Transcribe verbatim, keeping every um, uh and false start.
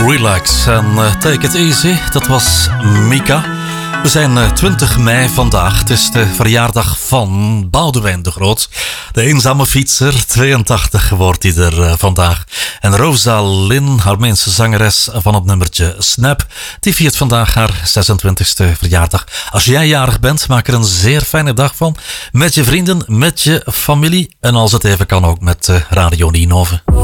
Relax en uh, Take It Easy, dat was Mika. We zijn uh, twintig mei vandaag. Het is de verjaardag van Boudewijn de Groot. De eenzame fietser, tweeëntachtig wordt hij er uh, vandaag. En Rosa Lynn, Armeense zangeres van het nummertje Snap, die viert vandaag haar zesentwintigste verjaardag. Als jij jarig bent, maak er een zeer fijne dag van. Met je vrienden, met je familie en als het even kan ook met uh, Radio Nienhoven.